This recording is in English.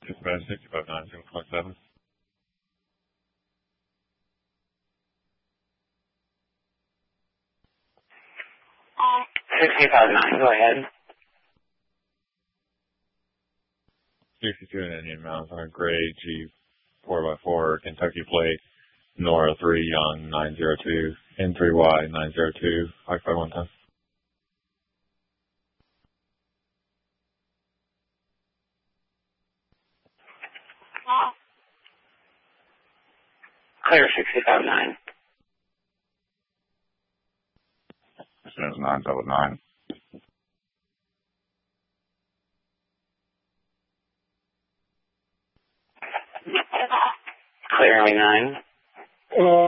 Dispatch 6590.7. 65-9, go ahead. 62 in Indian Mounds on a gray Jeep 4x4 Kentucky plate, Nora 3 on 902, N3Y 902, 55110. Clear 65-9. As soon as 999. Clear 9.